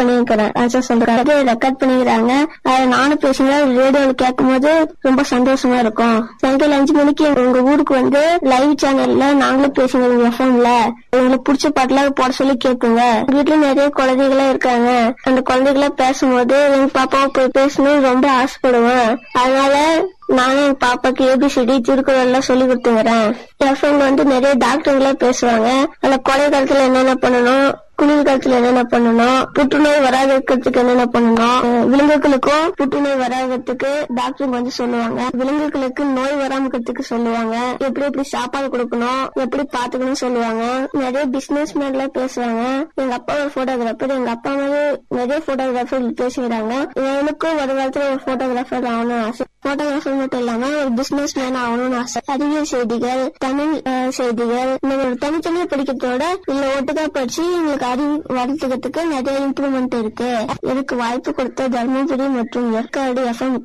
பண்ணிருக்கிறேன். சொல்றாரு ரெக்கார்ட் பண்ணிக்கிறாங்க. நானும் பேசுறேன். ரேடியோல கேட்கும் போது ரொம்ப சந்தோஷமா இருக்கும். சாயங்காலம் 5 மணிக்கு உங்க ஊருக்கு வந்து லைவ் சேனல்ல நாங்களும் பேசுவோம். எஃப்எம்ல உங்களுக்கு பிடிச்ச பாட்டுலாம் போட சொல்லி கேட்குங்க. வீட்டுல நிறைய குழந்தைகளா இருக்காங்க. அந்த குழந்தைகளா பேசும்போது எங்க பாப்பாவை போய் பேசணும்னு ரொம்ப ஆசைப்படுவேன். அதனால நானும் என் பாப்பாக்கு ஏபிசிடி திருக்குறள் எல்லாம் சொல்லி கொடுத்துக்கிறேன். எஃப்எம் வந்து நிறைய டாக்டர்களா பேசுவாங்க. அந்த கோடை காலத்துல என்னென்ன பண்ணணும், குளிர் காலத்துல என்னென்ன பண்ணணும், புற்றுநோய் வராத இருக்கிறதுக்கு என்னென்ன பண்ணணும், விலங்குகளுக்கும் புற்றுநோய் வராததுக்கு டாக்டர் வந்து சொல்லுவாங்க. விலங்குகளுக்கு நோய் வராம இருக்கிறதுக்கு சொல்லுவாங்க. எப்படி எப்படி சாப்பாடு கொடுக்கணும், எப்படி பாத்துக்கணும் சொல்லுவாங்க. நிறைய பிசினஸ் மேன் எல்லாம் பேசுவாங்க. எங்க அப்பா ஒரு போட்டோகிராஃபர். எங்க அப்பா மாதிரி நிறைய போட்டோகிராஃபர் பேசுகிறாங்க. எனக்கும் ஒரு காலத்துல ஒரு போட்டோகிராஃபர் ஆகணும்னு ஆசை. போட்டோகிராஃபர் மட்டும் இல்லாம ஒரு பிசினஸ் மேன் ஆகணும்னு ஆசை. அறிவியல் செய்திகள், தமிழ் செய்திகள் தனித்தனியா படிக்கிறதோட இல்ல ஒட்டுக்கா படிச்சு எங்களுக்கு அறிவு வளர்த்துக்கிறதுக்கு நிறைய இம்ப்ரூவ்மெண்ட் இருக்கு. எனக்கு வாய்ப்பு கொடுத்த தர்மபுரி மற்றும் ஏற்காடு எஃப்எம்